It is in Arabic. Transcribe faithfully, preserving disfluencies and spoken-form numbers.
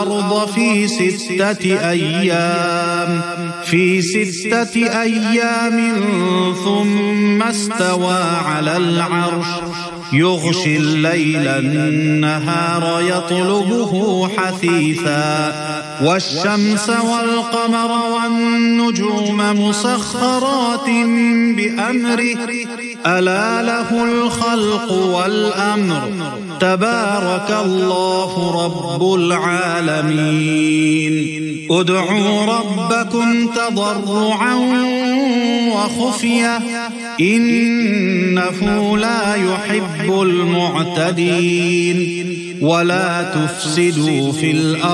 الأرض في ستة أيام في ستة أيام ثم استوى على العرش يغشي الليل النهار يطلبه حثيثا والشمس والقمر والنجوم مسخرات بأمره ألا له الخلق والأمر تبارك الله رب العالمين ادعوا ربكم تضرعا وخفية إنه لا يحب المعتدين ولا تفسدوا في الأرض